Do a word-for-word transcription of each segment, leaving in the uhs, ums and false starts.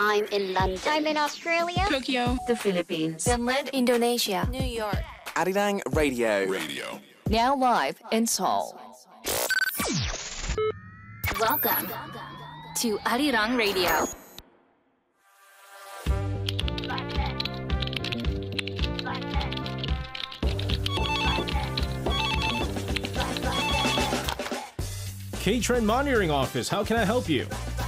I'm in London. I'm in Australia. Tokyo. The Philippines. Finland. Indonesia. New York. Arirang Radio. Radio. Now live in Seoul. Welcome to Arirang Radio. K-Trend Monitoring Office, how can I help you?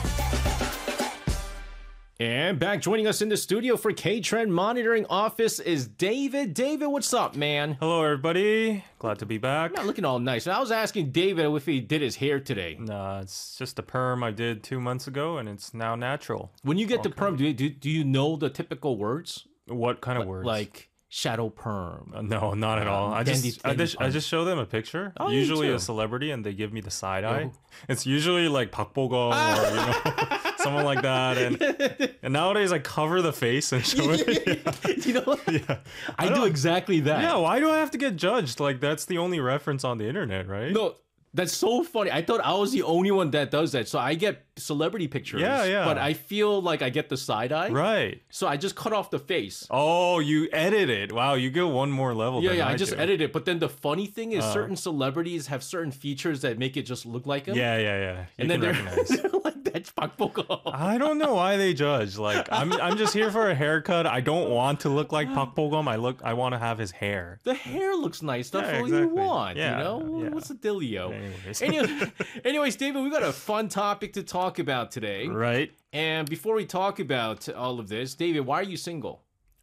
And back joining us in the studio for K-Trend Monitoring Office is David. David, what's up, man? Hello, everybody. Glad to be back. Not looking all nice. I was asking David if he did his hair today. Nah, it's just a perm I did two months ago, and it's now natural. When you get Okay. the perm, do you, do, do you know the typical words? What kind of L- words? Like shadow perm. Uh, no, not at all. I Dandy- just, I dandy just, I perm. just show them a picture. Oh, you usually too. a celebrity, and they give me the side eye. Oh. It's usually like Park Bo-gum or you know someone like that. And and nowadays I cover the face and show it. You know what? Yeah, I, I do don't- exactly that. Yeah, why do I have to get judged? Like that's the only reference on the internet, right? No, that's so funny. I thought I was the only one that does that. So I get celebrity pictures. Yeah, yeah. But I feel like I get the side eye. Right. So I just cut off the face. Oh, you edit it. Wow, you go one more level. Yeah, than yeah, I, I just do. edit it. But then the funny thing is, Uh. certain celebrities have certain features that make it just look like them. Yeah, yeah, yeah. You and then can they're, recognize. they're like, that's Park Bo-gum. I don't know why they judge. Like, I'm, I'm just here for a haircut. I don't want to look like Park Bo-gum. I look, I want to have his hair. The hair looks nice. That's Yeah, all you exactly. want. Yeah, you know, yeah. what's the dealio? Anyways. Anyway, anyways, David, we got a fun topic to talk about today. Right. And before we talk about all of this, David, why are you single?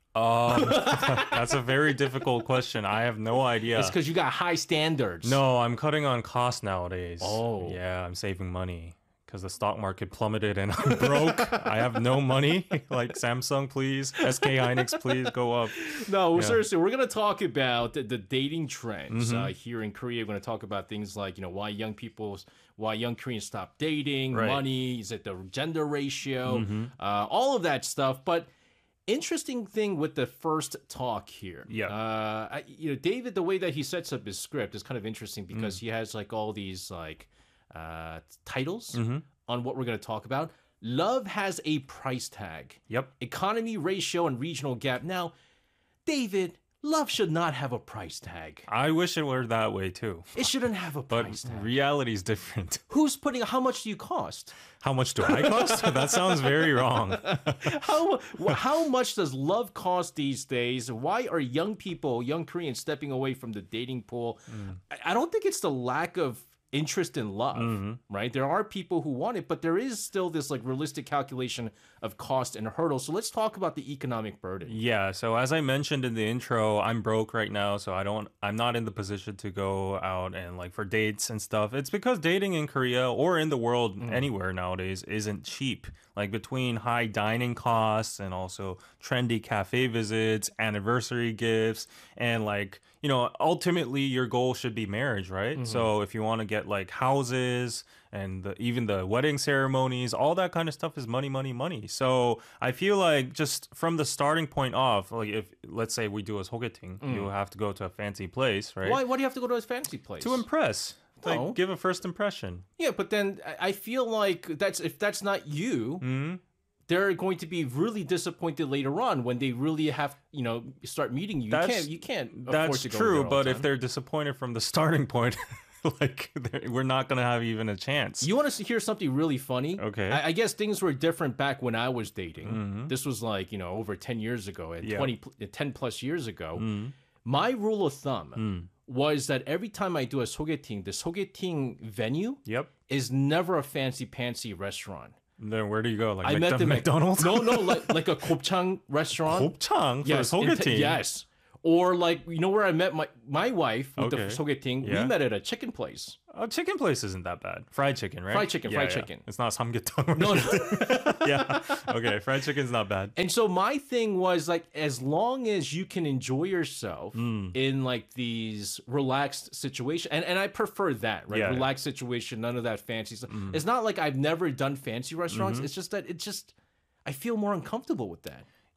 Um, that's a very difficult question. I have no idea. It's because you got high standards. No, I'm cutting on costs nowadays. Oh. Yeah, I'm saving money because the stock market plummeted and I'm broke. I have no money. Like Samsung, please. S K Hynix, please go up. No, Yeah. seriously, we're going to talk about the, the dating trends Mm-hmm. uh, here in Korea. We're going to talk about things like, you know, why young people, why young Koreans stop dating, Right. money, is it the gender ratio, Mm-hmm. uh, all of that stuff. But interesting thing with the first talk here. Yeah. Uh, I, you know, David, the way that he sets up his script is kind of interesting Mm. because he has like all these like uh, titles Mm-hmm. on what we're going to talk about. Love has a price tag. Yep. Economy ratio and regional gap. Now, David, love should not have a price tag. I wish it were that way too. It shouldn't have a But price tag. reality is different. Who's putting? How much do you cost? How much do I cost? That sounds very wrong. How wh- how much does love cost these days? Why are young people, young Koreans, stepping away from the dating pool? Mm. I, I don't think it's the lack of interest in love, Mm-hmm. right? There are people who want it, but there is still this like realistic calculation of cost and hurdles. So let's talk about the economic burden. Yeah, so as I mentioned in the intro, I'm broke right now, so I don't I'm not in the position to go out and like for dates and stuff. It's because dating in Korea or in the world anywhere nowadays isn't cheap. Like between high dining costs and also trendy cafe visits, anniversary gifts, and like, you know, ultimately your goal should be marriage, right? So if you want to get like houses and the, even the wedding ceremonies, all that kind of stuff is money, money, money. So I feel like just from the starting point off, like if let's say we do a sogeting, you have to go to a fancy place, right? Why? Why do you have to go to a fancy place? To impress, like No. give a first impression. Yeah, but then I I feel like that's if that's not you, Mm-hmm. they're going to be really disappointed later on when they really have you know start meeting you. That's- you can't you can't afford That's to go true, there all but the if time. they're disappointed from the starting point, like they're- we're not gonna have even a chance. You want to hear something really funny? Okay. I, I guess things were different back when I was dating. This was like, you know, over ten years ago, and Yeah. twenty, pl- ten plus years ago. My rule of thumb was that every time I do a sogeting, the sogeting venue Yep. is never a fancy pantsy restaurant. Then where do you go? Like I McDo- met them at- McDonald's? No, no, like, like a gopchang restaurant. 곱창 for Yes, in the Te- sogeting. yes. Or like, you know where I met my, my wife with Okay. the sogeting? Yeah. We met at a chicken place. Oh, chicken place isn't that bad. Fried chicken, right? Fried chicken, Yeah, fried yeah. chicken. It's not samgyetang. No, no. yeah. Okay, fried chicken's not bad. And so my thing was like, as long as you can enjoy yourself Hmm. in like these relaxed situations, and, and I prefer that, right? Yeah. Hmm. Relaxed situation, none of that fancy stuff. It's not like I've never done fancy restaurants. Mm-hmm. It's just that it just, I feel more uncomfortable with that.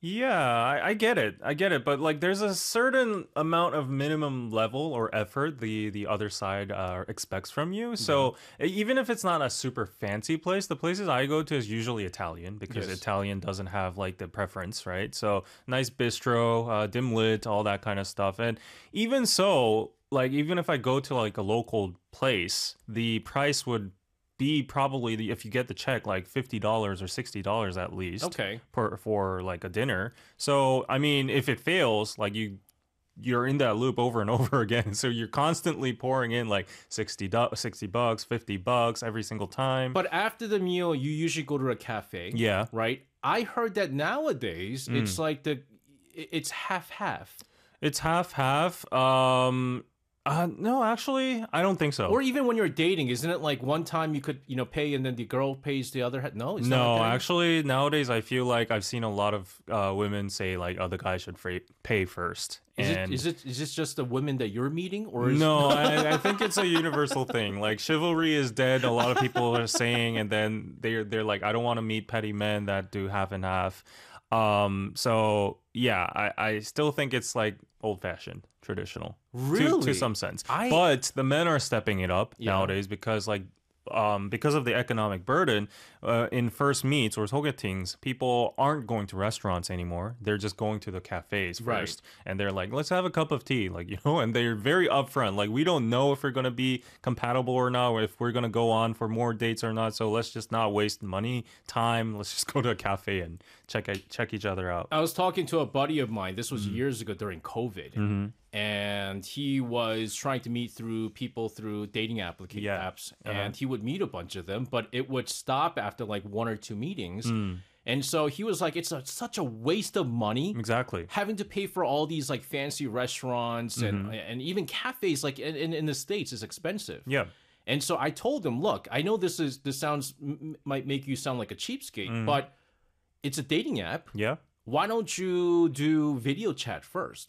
Yeah, I, I get it. I get it. But like there's a certain amount of minimum level or effort the the other side uh, expects from you. So e- even if it's not a super fancy place, the places I go to is usually Italian because Yes. Italian doesn't have like the preference, right? So nice bistro, uh, dim lit, all that kind of stuff. And even so, like even if I go to like a local place, the price would be probably the, if you get the check like fifty dollars or sixty dollars at least Okay. for for like a dinner. So I mean if it fails, like you you're in that loop over and over again, so you're constantly pouring in like sixty do- sixty bucks, fifty bucks every single time. But after the meal, you usually go to a cafe. Yeah. Right? I heard that nowadays Mm. it's like the i- it's half half. It's half half. Um uh, no, actually, I don't think so. Or even when you're dating, isn't it like one time you could, you know, pay and then the girl pays the other? ha- No, it's not No, like that? actually, nowadays I feel like I've seen a lot of uh, women say like, "Oh, the guy should fra- pay first." Is and it is it is this just the women that you're meeting, or is no, I, I think it's a universal thing. Like chivalry is dead. A lot of people are saying, and then they're they're like, "I don't want to meet petty men that do half and half." Um, so yeah, I, I still think it's like old fashioned, traditional, to, Really? to some sense. I- But the men are stepping it up Yeah. nowadays because like. Um, because of the economic burden, uh, in first meets or sogetings, people aren't going to restaurants anymore. They're just going to the cafes Right. first, and they're like, "Let's have a cup of tea," like you know. And they're very upfront, like we don't know if we're gonna be compatible or not, or if we're gonna go on for more dates or not. So let's just not waste money, time. Let's just go to a cafe and check it- check each other out. I was talking to a buddy of mine. This was Mm-hmm. years ago during COVID, and he was trying to meet through people through dating application Yeah. apps, and he would meet a bunch of them, but it would stop after like one or two meetings. Mm. And so he was like, "It's a, such a waste of money." Exactly. Having to pay for all these like fancy restaurants and Mm-hmm. and even cafes like in, in, in the States is expensive. Yeah. And so I told him, look, I know this is this sounds m- m- might make you sound like a cheapskate, Mm. but it's a dating app. Yeah. Why don't you do video chat first?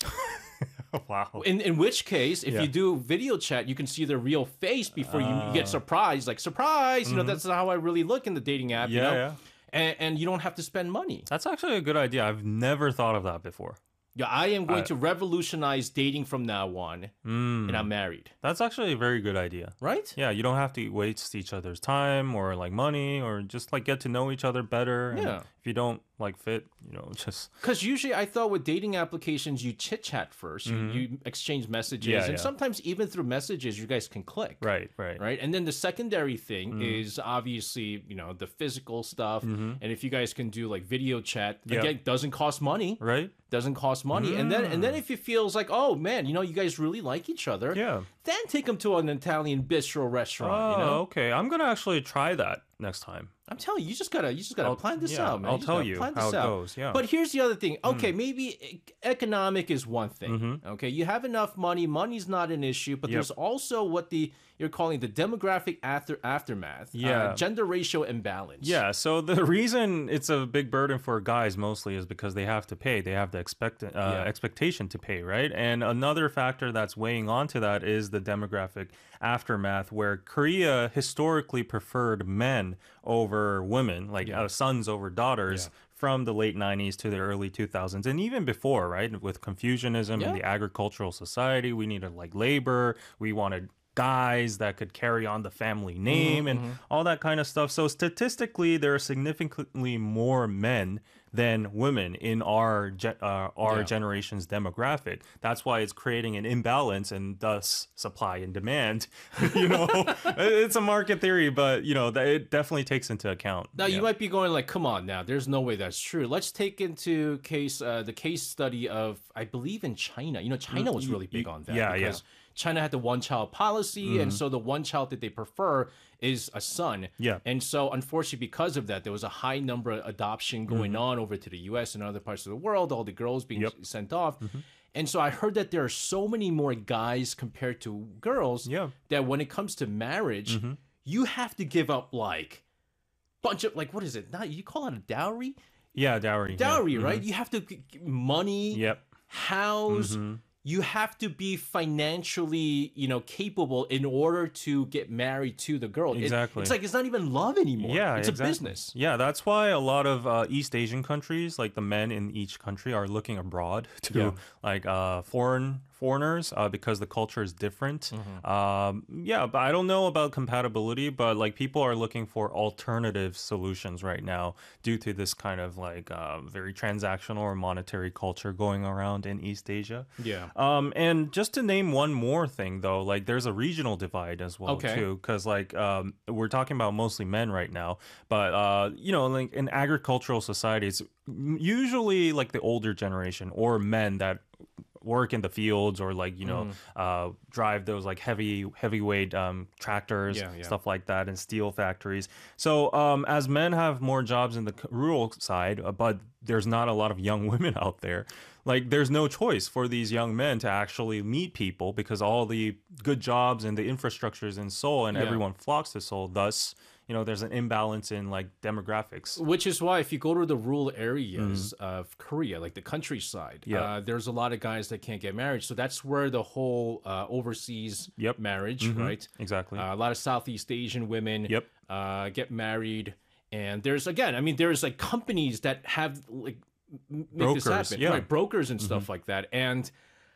Wow. In in which case, if Yeah. you do video chat, you can see their real face before you, you get Ah. surprised. Like surprise, you know that's how I really look in the dating app. you Mm-hmm. Yeah, know? yeah. And, and you don't have to spend money. That's actually a good idea. I've never thought of that before. Yeah, I am going I- to revolutionize dating from now on, Mm. and I'm married, That's actually a very good idea. right? Yeah, you don't have to waste each other's time or like money or just like get to know each other better. And Yeah. if you don't like fit, you know, just Because usually I thought with dating applications, you chit chat 1st you, you exchange messages, Mm-hmm. Yeah, and yeah. sometimes even through messages, you guys can click. right, right. Right. And then the secondary thing Mm-hmm. is obviously, you know, the physical stuff. And if you guys can do like video chat, Yeah. again, doesn't cost money. Right? Doesn't cost money. And then and then if it feels like, oh man, you know, you guys really like each other, Yeah. then take them to an Italian bistro restaurant, Oh, you know? okay. I'm gonna actually try that next time. I'm telling you, you just gotta you just gotta I'll- plan this yeah, out, man. I'll just tell gotta you plan how this it out. goes, yeah. Mm. But here's the other thing. Okay, maybe e- economic is one thing. Mm-hmm. Okay, you have enough money. Money's not an issue, but Yep. there's also what the you're calling the demographic after aftermath. uh, Yeah. gender ratio imbalance. Yeah, so the reason it's a big burden for guys mostly is because they have to pay. They have the expect uh, Yeah. expectation to pay, right? And another factor that's weighing onto that is the demographic aftermath, where Korea historically preferred men over women, like uh, sons over daughters. Yeah. From the late nineties to the early two thousands, and even before, right? With Confucianism Yeah. and the agricultural society, we needed like labor. We wanted guys that could carry on the family name and all that kind of stuff. So statistically, there are significantly more men than women in our ge- uh, our Yeah. generation's demographic. That's why it's creating an imbalance and thus supply and demand. You know, it's a market theory, but you know that it definitely takes into account. Now Yeah. you might be going like, "Come on, now there's no way that's true." Let's take into case uh, the case study of I believe in China. You know, China was really big on that. yeah, yeah. because China had the one child policy, and so the one child that they prefer is a son. Yeah. And so, unfortunately, because of that, there was a high number of adoption going on over to the U S and other parts of the world, all the girls being Yep. sent off. And so I heard that there are so many more guys compared to girls Yeah. that when it comes to marriage, you have to give up like bunch of like what is it? Not you call it a dowry? Yeah, dowry. yeah. Dowry, right? You have to g- g- money, Yep. house, you have to be financially, you know, capable in order to get married to the girl. It- Exactly. it's like it's not even love anymore. Yeah, it's exactly. a business. Yeah, that's why a lot of uh, East Asian countries, like the men in each country, are looking abroad to Yeah. like uh, foreign foreigners uh, because the culture is different. Mm-hmm. Um, yeah, but I don't know about compatibility, but like people are looking for alternative solutions right now due to this kind of like uh, very transactional or monetary culture going around in East Asia. Yeah. Um, and just to name one more thing, though, like there's a regional divide as well Okay. too, because like um, we're talking about mostly men right now, but uh, you know, like in agricultural societies, m- usually like the older generation or men that work in the fields or like you know uh, drive those like heavy heavyweight um, tractors, Yeah, yeah. stuff like that, and steel factories. So um, as men have more jobs in the c- rural side, uh, but there's not a lot of young women out there. Like there's no choice for these young men to actually meet people because all the good jobs and the infrastructures in Seoul and Yeah. everyone flocks to Seoul. Thus, you know, there's an imbalance in like demographics. Which is why if you go to the rural areas of Korea, like the countryside, Mm-hmm. Yeah. uh, there's a lot of guys that can't get married. So that's where the whole uh, overseas Yep. Mm-hmm. marriage, right? Exactly. Uh, a lot of Southeast Asian women Yep. uh, get married. And there's, again, I mean, there's like companies that have like m- make this Brokers, happen, yeah. right? Brokers and stuff like that. And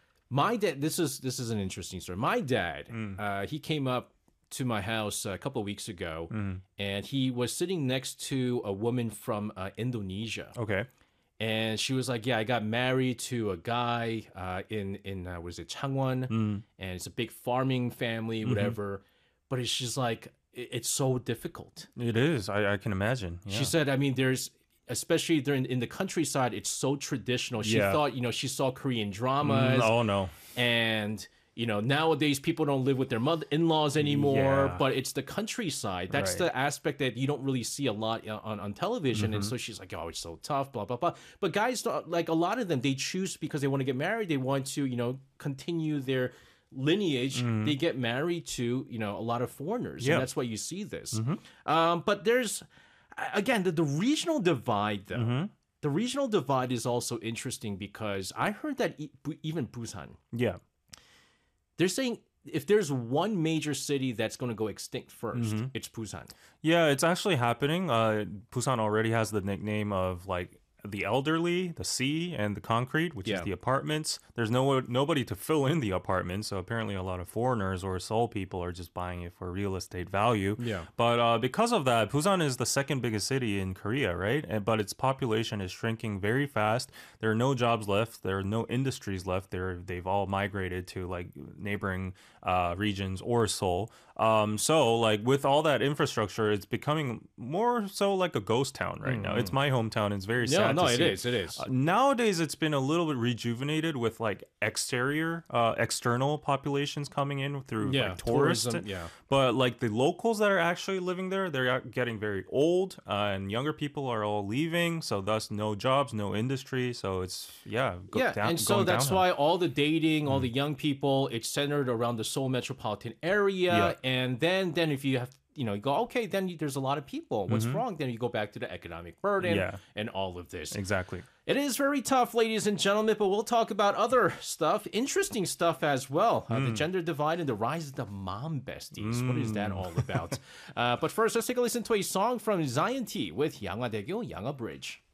my dad, this is this is an interesting story. My dad, Mm. uh, he came up to my house a couple of weeks ago, Mm-hmm. and he was sitting next to a woman from uh, Indonesia, Okay. and she was like, "Yeah, I got married to a guy uh, in in uh, was it Changwon, Mm. and it's a big farming family, Mm-hmm. whatever." But it's just like it- it's so difficult. It is. I, I can imagine. Yeah. She said, I mean, there's especially during in the countryside, it's so traditional. She Yeah. thought, you know, she saw Korean Mm, dramas, oh no. and you know, nowadays people don't live with their mother in-laws anymore. Yeah. But it's the countryside. That's Right. the aspect that you don't really see a lot uh, on on television. Mm-hmm. And so she's like, oh, it's so tough, blah blah blah. But guys, don't- like a lot of them, they choose because they want to get married. They want to, you know, continue their lineage. They get married to, you know, a lot of foreigners, Mm-hmm. Yeah. and that's why you see this. Um, but there's again the, the regional divide though. Mm-hmm. The regional divide is also interesting because I heard that e- Bu- even Busan, Yeah. they're saying if there's one major city that's going to go extinct 1st it's Busan. Yeah, it's actually happening. Uh, Busan already has the nickname of like the elderly, the sea, and the concrete, which Yeah. is the apartments. There's no nobody to fill in the apartments, so apparently a lot of foreigners or Seoul people are just buying it for real estate value. Yeah. But uh, because of that, Busan is the second biggest city in Korea, right? And, but its population is shrinking very fast. There are no jobs left. There are no industries left. They're they've all migrated to like neighboring uh, regions or Seoul. Um, so like with all that infrastructure, it's becoming more so like a ghost town right now. It's my hometown. It's very No, sad. no, to it see. is, it is. Uh, nowadays, it's been a little bit rejuvenated with like exterior, uh, external populations coming in through Yeah, like tourists. tourism, yeah. But like the locals that are actually living there, they're out- getting very old, uh, and younger people are all leaving. So thus, no jobs, no industry. So it's yeah, go Yeah, down, and so going that's downhill. why all the dating, all the young people, it's centered around the Seoul metropolitan area. Yeah. And then, then if you have, you know, you go, okay, then you, there's a lot of people. What's wrong? Then you go back to the economic burden Yeah. and all of this. Exactly. It is very tough, ladies and gentlemen, but we'll talk about other stuff, interesting stuff as well. Uh, the gender divide and the rise of the mom besties. What is that all about? uh, but first, let's take a listen to a song from Zion T with Yangadaegyo, Yanga Bridge.